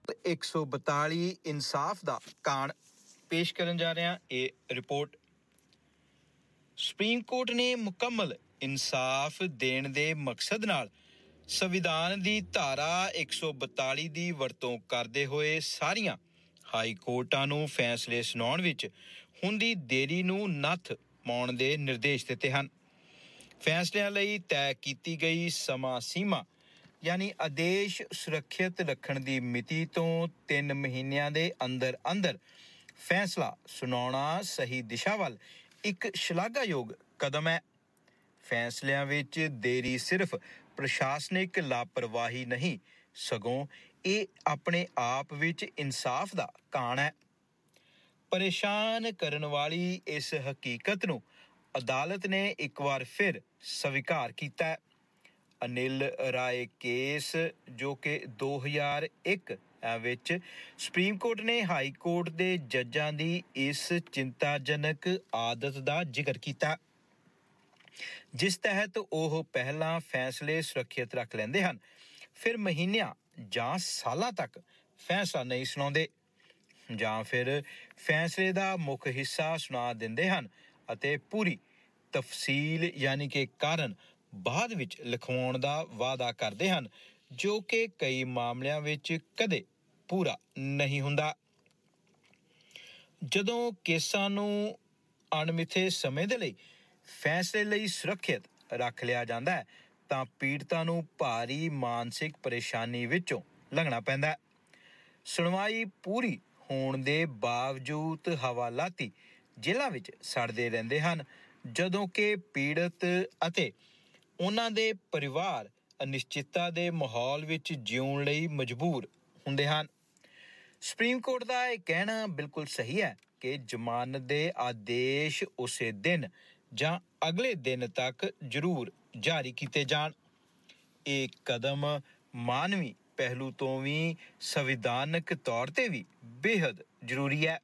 142 ਇਨਸਾਫ ਦਾ ਕਾਣ ਪੇਸ਼ ਕਰਨ ਜਾ ਰਹੇ ਹਾਂ ਇਹ ਰਿਪੋਰਟ। ਸੁਪਰੀਮ ਕੋਰਟ ਨੇ ਮੁਕੰਮਲ ਇਨਸਾਫ ਦੇਣ ਦੇ ਮਕਸਦ ਨਾਲ ਸੰਵਿਧਾਨ ਦੀ ਧਾਰਾ 142 ਦੀ ਵਰਤੋਂ ਕਰਦੇ ਹੋਏ ਸਾਰੀਆਂ ਹਾਈ ਕੋਰਟਾਂ ਨੂੰ ਫੈਸਲੇ ਸੁਣਾਉਣ ਵਿੱਚ ਹੁੰਦੀ ਦੇਰੀ ਨੂੰ ਨੱਥ ਪਾਉਣ ਦੇ ਨਿਰਦੇਸ਼ ਦਿੱਤੇ ਹਨ। ਫੈਸਲਿਆਂ ਲਈ ਤੈਅ ਕੀਤੀ ਗਈ ਸਮਾਂ ਸੀਮਾ ਯਾਨੀ ਆਦੇਸ਼ ਸੁਰੱਖਿਅਤ ਰੱਖਣ ਦੀ ਮਿਤੀ ਤੋਂ 3 ਮਹੀਨਿਆਂ ਦੇ ਅੰਦਰ ਫੈਸਲਾ ਸੁਣਾਉਣਾ ਸਹੀ ਦਿਸ਼ਾ ਵੱਲ ਇੱਕ ਸ਼ਲਾਘਾਯੋਗ ਕਦਮ ਹੈ। ਫੈਸਲਿਆਂ ਵਿੱਚ ਦੇਰੀ ਸਿਰਫ ਪ੍ਰਸ਼ਾਸਨਿਕ ਲਾਪਰਵਾਹੀ ਨਹੀਂ, ਸਗੋਂ ਇਹ ਆਪਣੇ ਆਪ ਵਿੱਚ ਇਨਸਾਫ ਦਾ ਕਾਣ ਹੈ। ਪਰੇਸ਼ਾਨ ਕਰਨ ਵਾਲੀ ਇਸ ਹਕੀਕਤ ਨੂੰ ਅਦਾਲਤ ਨੇ ਇੱਕ ਵਾਰ ਫਿਰ ਸਵੀਕਾਰ ਕੀਤਾ ਹੈ। ਅਨਿਲ ਰਾਏ ਕੇਸ ਜੋ ਕਿ 2001 ਵਿੱਚ ਸੁਪਰੀਮ ਕੋਰਟ ਨੇ ਹਾਈ ਕੋਰਟ ਦੇ ਜੱਜਾਂ ਦੀ ਇਸ ਚਿੰਤਾਜਨਕ ਆਦਤ ਦਾ ਜ਼ਿਕਰ ਕੀਤਾ, ਜਿਸ ਤਹਿਤ ਉਹ ਪਹਿਲਾਂ ਫੈਸਲੇ ਸੁਰੱਖਿਅਤ ਰੱਖ ਲੈਂਦੇ ਹਨ, ਫਿਰ ਮਹੀਨਿਆਂ ਜਾਂ ਸਾਲਾਂ ਤੱਕ ਫੈਸਲਾ ਨਹੀਂ ਸੁਣਾਉਂਦੇ, ਜਾਂ ਫਿਰ ਫੈਸਲੇ ਦਾ ਮੁੱਖ ਹਿੱਸਾ ਸੁਣਾ ਦਿੰਦੇ ਹਨ ਅਤੇ ਪੂਰੀ ਤਫਸੀਲ ਯਾਨੀ ਕਿ ਕਾਰਨ ਬਾਅਦ ਵਿੱਚ ਲਿਖਵਾਉਣ ਦਾ ਵਾਅਦਾ ਕਰਦੇ ਹਨ, ਜੋ ਕਿ ਕਈ ਮਾਮਲਿਆਂ ਵਿੱਚ ਕਦੇ ਪੂਰਾ ਨਹੀਂ ਹੁੰਦਾ। ਜਦੋਂ ਕੇਸਾਂ ਨੂੰ ਅਣਮਿੱਥੇ ਸਮੇਂ ਦੇ ਲਈ ਫੈਸਲੇ ਲਈ ਸੁਰੱਖਿਅਤ ਰੱਖ ਲਿਆ ਜਾਂਦਾ ਹੈ ਤਾਂ ਪੀੜਤਾਂ ਨੂੰ ਭਾਰੀ ਮਾਨਸਿਕ ਪਰੇਸ਼ਾਨੀ ਵਿੱਚੋਂ ਲੰਘਣਾ ਪੈਂਦਾ ਹੈ। ਸੁਣਵਾਈ ਪੂਰੀ ਹੋਣ ਦੇ ਬਾਵਜੂਦ ਹਵਾਲਾਤੀ ਜੇਲ੍ਹਾਂ ਵਿੱਚ ਸੜਦੇ ਰਹਿੰਦੇ ਹਨ, ਜਦੋਂ ਕਿ ਪੀੜਤ ਅਤੇ ਉਹਨਾਂ ਦੇ ਪਰਿਵਾਰ ਅਨਿਸ਼ਚਿਤਤਾ ਦੇ ਮਾਹੌਲ ਵਿੱਚ ਜਿਉਣ ਲਈ ਮਜਬੂਰ ਹੁੰਦੇ ਹਨ। ਸੁਪਰੀਮ ਕੋਰਟ ਦਾ ਇਹ ਕਹਿਣਾ ਬਿਲਕੁਲ ਸਹੀ ਹੈ ਕਿ ਜ਼ਮਾਨਤ ਦੇ ਆਦੇਸ਼ ਉਸੇ ਦਿਨ ਜਾਂ ਅਗਲੇ ਦਿਨ ਤੱਕ ਜ਼ਰੂਰ ਜਾਰੀ ਕੀਤੇ ਜਾਣ। ਇਹ ਕਦਮ ਮਾਨਵੀ ਪਹਿਲੂ ਤੋਂ ਵੀ ਸੰਵਿਧਾਨਕ ਤੌਰ ਤੇ ਵੀ ਬੇਹੱਦ ਜ਼ਰੂਰੀ ਹੈ।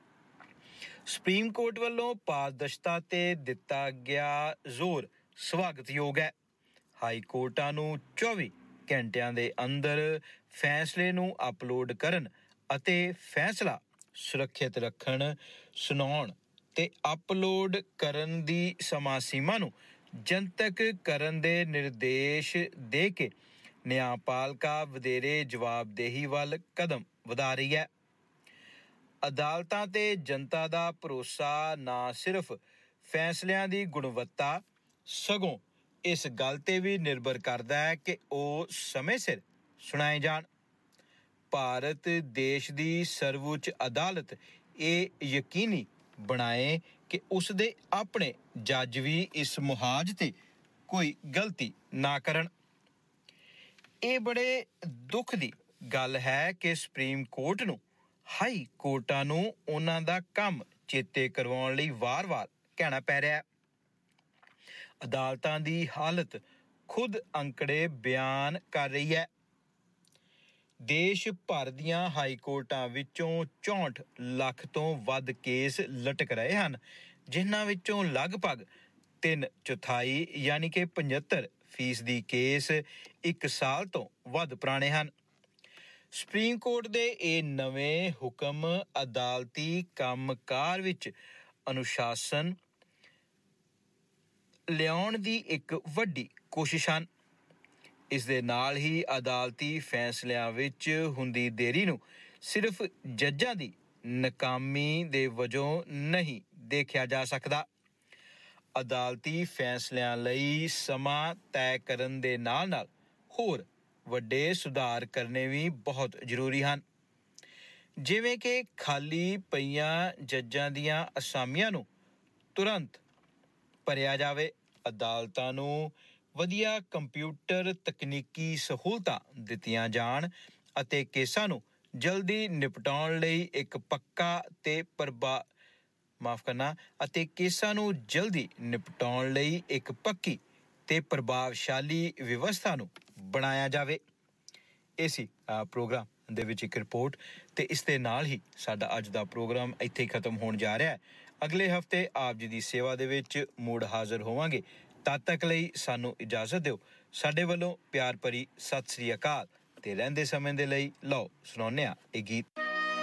ਸੁਪਰੀਮ ਕੋਰਟ ਵੱਲੋਂ ਪਾਰਦਰਸ਼ਤਾ ਤੇ ਦਿੱਤਾ ਗਿਆ ਜ਼ੋਰ ਸਵਾਗਤਯੋਗ ਹੈ। ਹਾਈ ਕੋਰਟਾਂ ਨੂੰ 24 ਘੰਟਿਆਂ ਦੇ ਅੰਦਰ ਫੈਸਲੇ ਨੂੰ ਅਪਲੋਡ ਕਰਨ ਅਤੇ ਫੈਸਲਾ ਸੁਰੱਖਿਅਤ ਰੱਖਣ, ਸੁਣਾਉਣ ਤੇ ਅਪਲੋਡ ਕਰਨ ਦੀ ਸਮਾਂ ਸੀਮਾ ਨੂੰ ਜਨਤਕ ਕਰਨ ਦੇ ਨਿਰਦੇਸ਼ ਦੇ ਕੇ ਨਿਆਂਪਾਲਿਕਾ ਵਧੇਰੇ ਜਵਾਬਦੇਹੀ ਵੱਲ ਕਦਮ ਵਧਾ ਰਹੀ ਹੈ। ਅਦਾਲਤਾਂ ਤੇ ਜਨਤਾ ਦਾ ਭਰੋਸਾ ਨਾ ਸਿਰਫ ਫੈਸਲਿਆਂ ਦੀ ਗੁਣਵੱਤਾ, ਸਗੋਂ ਇਸ ਗੱਲ ਤੇ ਵੀ ਨਿਰਭਰ ਕਰਦਾ ਹੈ ਕਿ ਉਹ ਸਮੇਂ ਸਿਰ ਸੁਣਾਏ ਜਾਣ। ਭਾਰਤ ਦੇਸ਼ ਦੀ ਸਰਵਉੱਚ ਅਦਾਲਤ ਇਹ ਯਕੀਨੀ ਬਣਾਏ ਕਿ ਉਸ ਦੇ ਆਪਣੇ ਜੱਜ ਵੀ ਇਸ ਮੁਹਾਜ਼ ਤੇ ਕੋਈ ਗਲਤੀ ਨਾ ਕਰਨ। ਇਹ ਬੜੇ ਦੁੱਖ ਦੀ ਗੱਲ ਹੈ ਕਿ ਸੁਪਰੀਮ ਕੋਰਟ ਨੂੰ ਹਾਈ ਕੋਰਟਾਂ ਨੂੰ ਉਹਨਾਂ ਦਾ ਕੰਮ ਚੇਤੇ ਕਰਵਾਉਣ ਲਈ ਵਾਰ-ਵਾਰ ਕਹਿਣਾ ਪੈ ਰਿਹਾ ਹੈ। ਅਦਾਲਤਾਂ ਦੀ ਹਾਲਤ ਖੁਦ ਅੰਕੜੇ ਬਿਆਨ ਕਰ ਰਹੀ ਹੈ। ਦੇਸ਼ ਭਰ ਦੀਆਂ ਹਾਈ ਕੋਰਟਾਂ ਵਿੱਚੋਂ 64 ਲੱਖ ਤੋਂ ਵੱਧ ਕੇਸ ਲਟਕ ਰਹੇ ਹਨ, ਜਿਨ੍ਹਾਂ ਵਿੱਚੋਂ ਲਗਭਗ 3/4 ਯਾਨੀ ਕਿ 75% ਕੇਸ 1 ਸਾਲ ਤੋਂ ਵੱਧ ਪੁਰਾਣੇ ਹਨ। ਸੁਪਰੀਮ ਕੋਰਟ ਦੇ ਇਹ ਨਵੇਂ ਹੁਕਮ ਅਦਾਲਤੀ ਕੰਮਕਾਰ ਵਿੱਚ ਅਨੁਸ਼ਾਸਨ ਲਿਆਉਣ ਦੀ ਇੱਕ ਵੱਡੀ ਕੋਸ਼ਿਸ਼ ਹਨ। ਇਸ ਦੇ ਨਾਲ ਹੀ ਅਦਾਲਤੀ ਫੈਸਲਿਆਂ ਵਿੱਚ ਹੁੰਦੀ ਦੇਰੀ ਨੂੰ ਸਿਰਫ ਜੱਜਾਂ ਦੀ ਨਾਕਾਮੀ ਦੇ ਵਜੋਂ ਨਹੀਂ ਦੇਖਿਆ ਜਾ ਸਕਦਾ। ਅਦਾਲਤੀ ਫੈਸਲਿਆਂ ਲਈ ਸਮਾਂ ਤੈਅ ਕਰਨ ਦੇ ਨਾਲ ਹੋਰ ਵੱਡੇ ਸੁਧਾਰ ਕਰਨੇ ਵੀ ਬਹੁਤ ਜ਼ਰੂਰੀ ਹਨ, ਜਿਵੇਂ ਕਿ ਖਾਲੀ ਪਈਆਂ ਜੱਜਾਂ ਦੀਆਂ ਅਸਾਮੀਆਂ ਨੂੰ ਤੁਰੰਤ ਭਰਿਆ ਜਾਵੇ, ਅਦਾਲਤਾਂ ਨੂੰ ਵਧੀਆ ਕੰਪਿਊਟਰ ਤਕਨੀਕੀ ਸਹੂਲਤਾਂ ਦਿੱਤੀਆਂ ਜਾਣ ਅਤੇ ਕੇਸਾਂ ਨੂੰ ਜਲਦੀ ਨਿਪਟਾਉਣ ਲਈ ਇੱਕ ਪੱਕਾ ਤੇ ਪੱਕੀ ਤੇ ਪ੍ਰਭਾਵਸ਼ਾਲੀ ਵਿਵਸਥਾ ਨੂੰ ਬਣਾਇਆ ਜਾਵੇ। ਇਹ ਸੀ ਪ੍ਰੋਗਰਾਮ ਦੇ ਵਿੱਚ ਇੱਕ ਰਿਪੋਰਟ, ਤੇ ਇਸ ਦੇ ਨਾਲ ਹੀ ਸਾਡਾ ਅੱਜ ਦਾ ਪ੍ਰੋਗਰਾਮ ਇੱਥੇ ਹੀ ਖਤਮ ਹੋਣ ਜਾ ਰਿਹਾ ਹੈ। ਅਗਲੇ ਹਫ਼ਤੇ ਆਪ ਜੀ ਦੀ ਸੇਵਾ ਦੇ ਵਿੱਚ ਮੁੜ ਹਾਜ਼ਰ ਹੋਵਾਂਗੇ। ਤਦ ਤੱਕ ਲਈ ਸਾਨੂੰ ਇਜਾਜ਼ਤ ਦਿਓ। ਸਾਡੇ ਵੱਲੋਂ ਪਿਆਰ ਭਰੀ ਸਤਿ ਸ੍ਰੀ ਅਕਾਲ ਤੇ ਰਹਿੰਦੇ ਸਮੇਂ ਦੇ ਲਈ ਲਓ ਸੁਣਾਉਂਦੇ ਹਾਂ ਇਹ ਗੀਤ।